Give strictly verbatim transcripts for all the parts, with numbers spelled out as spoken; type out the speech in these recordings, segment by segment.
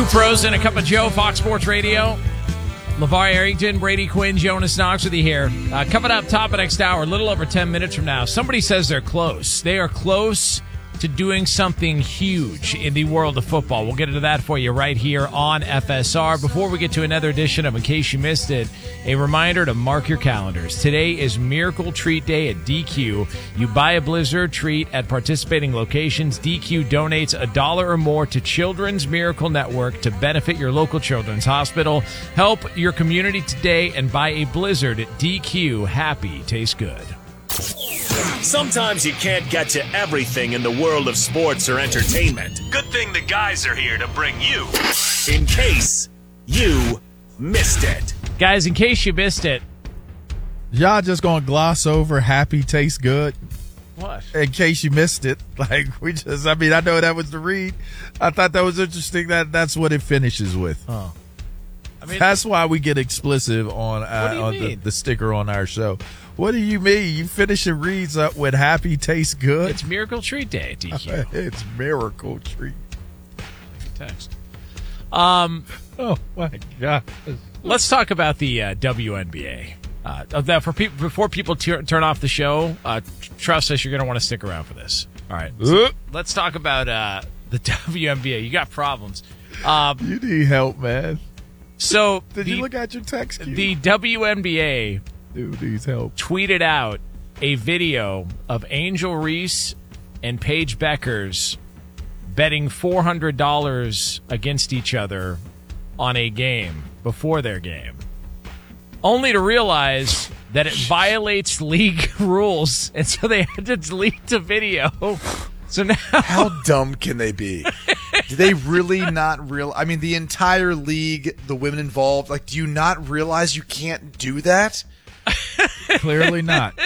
Pros and a Cup of Joe, Fox Sports Radio. LeVar Arrington, Brady Quinn, Jonas Knox with you here. Uh, coming up top of next hour, a little over ten minutes from now, somebody says they're close. They are close to doing something huge in the world of football. We'll get into that for you right here on F S R. Before we get to another edition of In Case You Missed It, a reminder to mark your calendars. Today is Miracle Treat Day at D Q. You buy a Blizzard treat at participating locations. D Q donates a dollar or more to Children's Miracle Network to benefit your local children's hospital. Help your community today and buy a Blizzard at D Q. Happy tastes good. Sometimes you can't get to everything in the world of sports or entertainment. Good thing the guys are here to bring you In Case You Missed It. Guys, in case you missed it. Y'all just gonna gloss over happy tastes good? What? In case you missed it. Like, we just, I mean, I know that was the read. I thought that was interesting that that's what it finishes with. Oh. I mean, that's why we get explicit on, uh, on the, the sticker on our show. What do you mean? You finish your reads up with happy tastes good? It's Miracle Treat Day at D Q. It's Miracle Treat. Text. Um, oh, my God. Let's talk about the uh, W N B A. Uh, that for people before people t- turn off the show, uh, trust us, you're going to want to stick around for this. All right. So let's talk about uh, the W N B A. You got problems. Um, you need help, man. So Did the, you look at your text queue? The W N B A Dude needs help. tweeted out a video of Angel Reese and Paige Beckers betting four hundred dollars against each other on a game before their game, only to realize that it violates league rules, and so they had to delete the video. So now, how dumb can they be? Do they really not real? I mean, the entire league, the women involved, like, do you not realize you can't do that? Clearly not.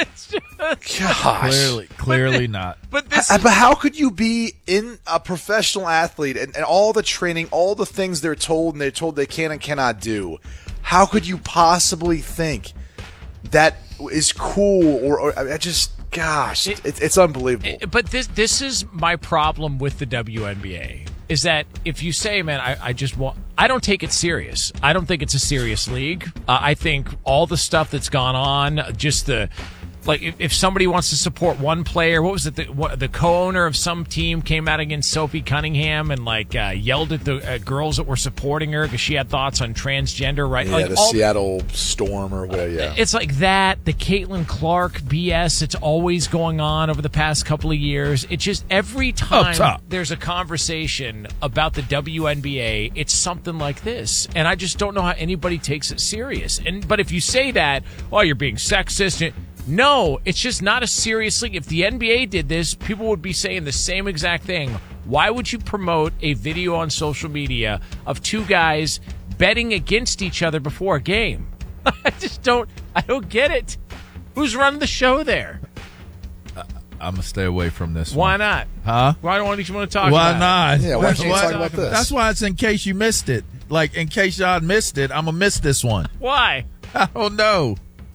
Gosh. Clearly, clearly but, not. But this, I, but how could you be in a professional athlete and, and all the training, all the things they're told and they're told they can and cannot do? How could you possibly think that is cool? Or, or I just, gosh, it, it, it's unbelievable. It, but this this is my problem with the W N B A. Is that if you say, man, I, I just want, I don't take it serious. I don't think it's a serious league. Uh, I think all the stuff that's gone on, just the, like, if, if somebody wants to support one player, what was it? The, what, the co-owner of some team came out against Sophie Cunningham and, like, uh, yelled at the uh, girls that were supporting her because she had thoughts on transgender, right? Yeah, like, the all, Seattle Storm or whatever, yeah. It's like that, the Caitlin Clark B S, it's always going on over the past couple of years. It's just every time there's a conversation about the W N B A, it's something like this. And I just don't know how anybody takes it serious. And But if you say that, oh, you're being sexist, no, it's just not a serious league. If the N B A did this, people would be saying the same exact thing. Why would you promote a video on social media of two guys betting against each other before a game? I just don't, I don't get it. Who's running the show there? Uh, I'm going to stay away from this Why one. not? Huh? Why don't you want to talk why about not? it? Yeah, why can't you talk about this? That's why it's in case you missed it. Like, in case y'all missed it, I'm going to miss this one. Why? I don't know.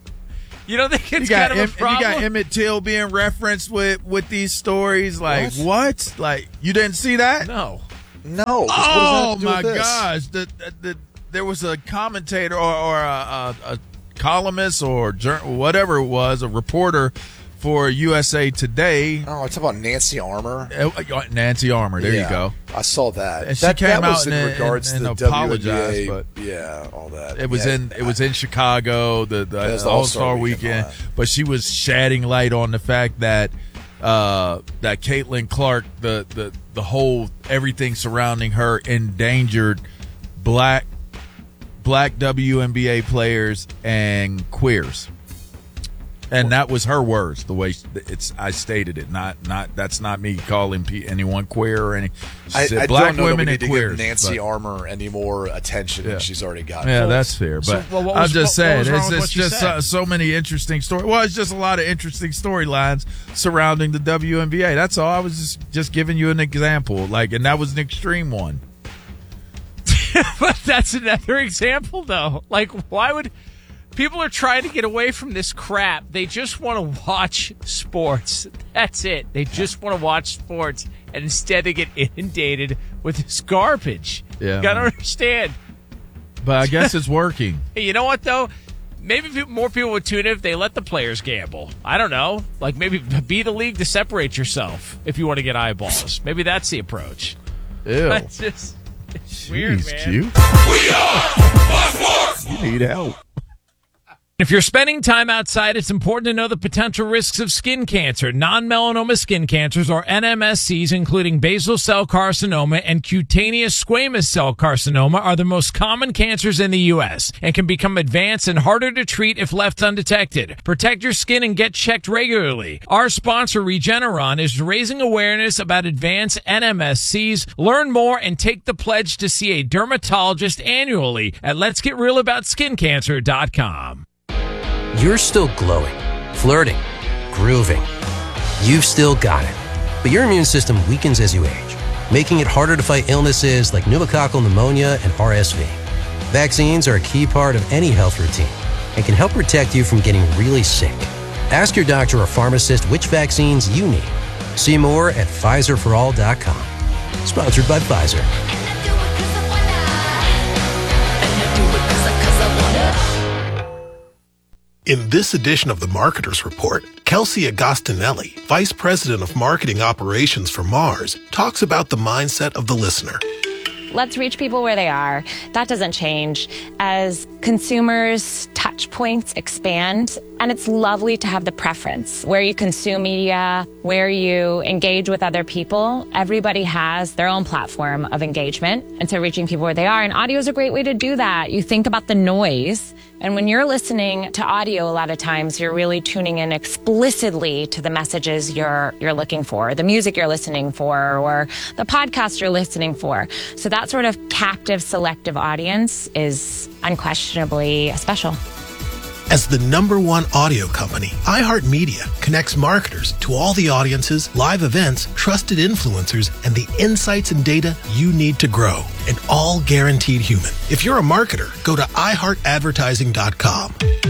You don't think it's you got kind of em- a problem? You got Emmett Till being referenced with, with these stories. Like, what? what? Like, you didn't see that? No. No. Oh, my gosh. The, the, the, there was a commentator or, or a, a, a columnist or whatever it was, a reporter for U S A Today. Oh, it's about Nancy Armour. Uh, Nancy Armour. There yeah, you go. I saw that. And she that, came that out was in and, regards and, and to the apologized, W N B A, but yeah, all that. It was yeah, in it was in Chicago, the, the, the All Star Weekend. weekend but she was shedding light on the fact that uh, that Caitlin Clark, the, the the whole everything surrounding her endangered black black W N B A players and queers. And that was her words, the way it's I stated it. Not not that's not me calling anyone queer or any. She I, said I black don't know women that we and need queers. to give Nancy but, Armour any more attention yeah. than she's already gotten. Yeah, well, that's fair. But so, well, what I'm was, just what, saying, what it's, it's just so, so many interesting stories. Well, it's just a lot of interesting storylines surrounding the W N B A. That's all. I was just just giving you an example, like, and that was an extreme one. But that's another example, though. Like, why would? People are trying to get away from this crap. They just want to watch sports. That's it. They just want to watch sports. And instead they get inundated with this garbage. Yeah. You got to understand. But I guess it's working. Hey, you know what, though? Maybe people, more people would tune in if they let the players gamble. I don't know. Like, maybe be the league to separate yourself if you want to get eyeballs. Maybe that's the approach. Ew. It's just it's Jeez, weird, man. Q. We are Fox Sports. You need help. If you're spending time outside, it's important to know the potential risks of skin cancer. Non-melanoma skin cancers, or N M S Cs, including basal cell carcinoma and cutaneous squamous cell carcinoma, are the most common cancers in the U S and can become advanced and harder to treat if left undetected. Protect your skin and get checked regularly. Our sponsor, Regeneron, is raising awareness about advanced N M S Cs. Learn more and take the pledge to see a dermatologist annually at lets get real about skin cancer dot com. You're still glowing, flirting, grooving. You've still got it. But your immune system weakens as you age, making it harder to fight illnesses like pneumococcal pneumonia and R S V. Vaccines are a key part of any health routine and can help protect you from getting really sick. Ask your doctor or pharmacist which vaccines you need. See more at Pfizer for all dot com. Sponsored by Pfizer. In this edition of the Marketer's Report, Kelsey Agostinelli, Vice President of Marketing Operations for Mars, talks about the mindset of the listener. Let's reach people where they are. That doesn't change. As consumers' touch points expand, and it's lovely to have the preference. Where you consume media, where you engage with other people, everybody has their own platform of engagement. And so reaching people where they are, and audio is a great way to do that. You think about the noise, and when you're listening to audio, a lot of times you're really tuning in explicitly to the messages you're you're looking for, the music you're listening for, or the podcast you're listening for. So that sort of captive, selective audience is unquestionably special. As the number one audio company, iHeartMedia connects marketers to all the audiences, live events, trusted influencers, and the insights and data you need to grow, and all guaranteed human. If you're a marketer, go to i heart advertising dot com.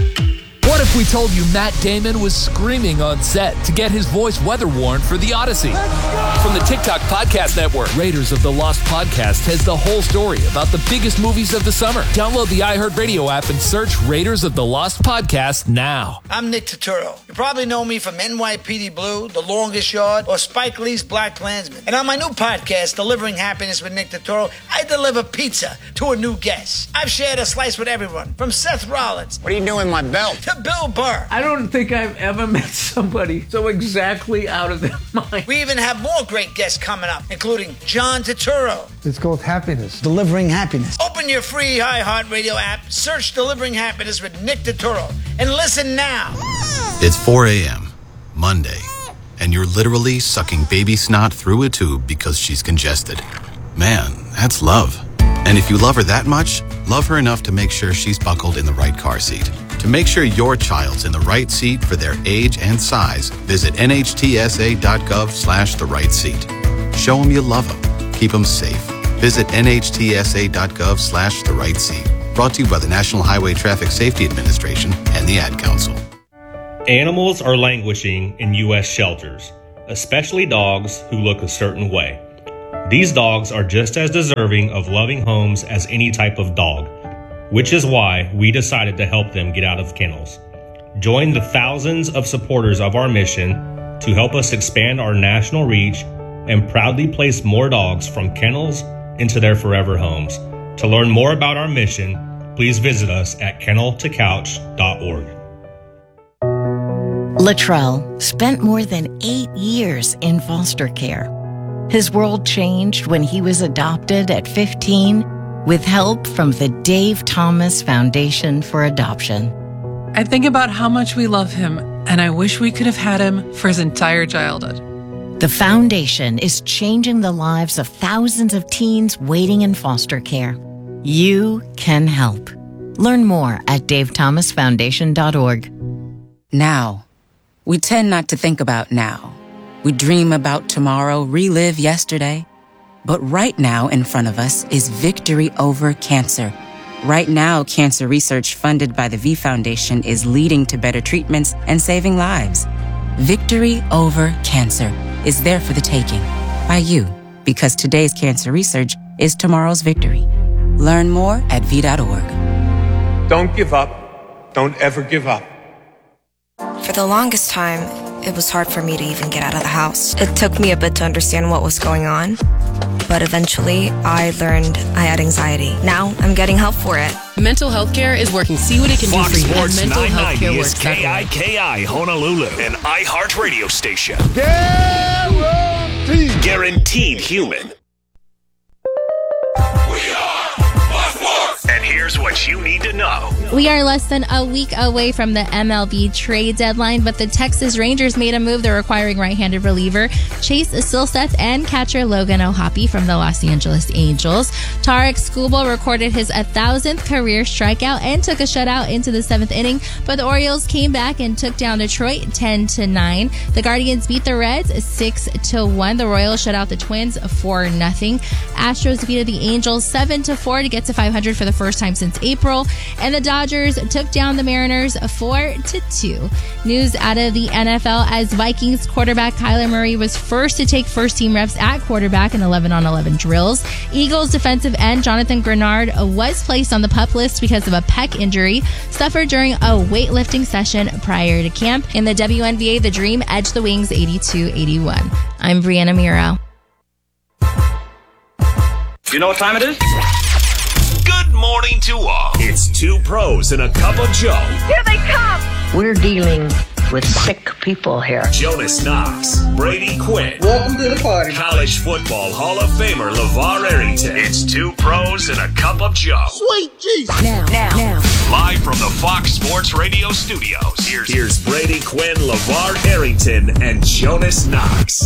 What if we told you Matt Damon was screaming on set to get his voice weather warned for The Odyssey? From the TikTok Podcast Network, Raiders of the Lost Podcast has the whole story about the biggest movies of the summer. Download the iHeartRadio app and search Raiders of the Lost Podcast now. I'm Nick Turturro. You probably know me from N Y P D Blue, The Longest Yard, or Spike Lee's Black Klansman. And on my new podcast, Delivering Happiness with Nick Turturro, I deliver pizza to a new guest. I've shared a slice with everyone, from Seth Rollins. What are you doing, my belt? To Bill Burr. I don't think I've ever met somebody so exactly out of their mind. We even have more great guests coming up, including John Turturro. It's called Happiness. Delivering Happiness. Open your free iHeartRadio app, search Delivering Happiness with Nick Turturro, and listen now. It's four a.m., Monday, and you're literally sucking baby snot through a tube because she's congested. Man, that's love. And if you love her that much, love her enough to make sure she's buckled in the right car seat. To make sure your child's in the right seat for their age and size, visit N H T S A dot gov slash the right seat. Show them you love them. Keep them safe. Visit N H T S A dot gov slash the right seat. Brought to you by the National Highway Traffic Safety Administration and the Ad Council. Animals are languishing in U S shelters, especially dogs who look a certain way. These dogs are just as deserving of loving homes as any type of dog, which is why we decided to help them get out of kennels. Join the thousands of supporters of our mission to help us expand our national reach and proudly place more dogs from kennels into their forever homes. To learn more about our mission, please visit us at kennel to couch dot org. Latrell spent more than eight years in foster care. His world changed when he was adopted at fifteen with help from the Dave Thomas Foundation for Adoption. I think about how much we love him, and I wish we could have had him for his entire childhood. The foundation is changing the lives of thousands of teens waiting in foster care. You can help. Learn more at dave thomas foundation dot org. Now. We tend not to think about now. We dream about tomorrow, relive yesterday. But right now in front of us is victory over cancer, Right now, cancer research funded by the V Foundation is leading to better treatments and saving lives. Victory over cancer is there for the taking by you, because today's cancer research is tomorrow's victory. Learn more at v dot org. Don't give up. Don't ever give up. For the longest time, it was hard for me to even get out of the house. It took me a bit to understand what was going on, but eventually I learned I had anxiety. Now I'm getting help for it. Mental health care is working. See what it can Fox do for you. Sports Mental nine health care ninety works. is K I K I Honolulu, an iHeart radio station. Guaranteed. Guaranteed human. And here's what you need to know. We are less than a week away from the M L B trade deadline, but the Texas Rangers made a move. They're acquiring right-handed reliever Chase Silseth and catcher Logan O'Hoppe from the Los Angeles Angels. Tarek Skubal recorded his one thousandth career strikeout and took a shutout into the seventh inning, but the Orioles came back and took down Detroit ten to nine. The Guardians beat the Reds six to one. The Royals shut out the Twins four nothing. Astros defeated the Angels seven to four to get to five hundred for the first time since April, and the Dodgers took down the Mariners four to two. News out of the N F L as Vikings quarterback Kyler Murray was first to take first team reps at quarterback in eleven on eleven drills. Eagles defensive end Jonathan Grenard was placed on the PUP list because of a pec injury suffered during a weightlifting session prior to camp. In the W N B A, the Dream edged the Wings eighty-two eighty-one. I'm Brianna Miro. You know what time it is? Good morning to all. It's two pros and a cup of Joe. Here they come. We're dealing with sick people here. Jonas Knox, Brady Quinn. Welcome to the party. College football Hall of Famer LeVar Arrington. It's two pros and a cup of Joe. Sweet Jesus. Now, now, now. Live from the Fox Sports Radio studios. Here's, here's Brady Quinn, LeVar Arrington, and Jonas Knox.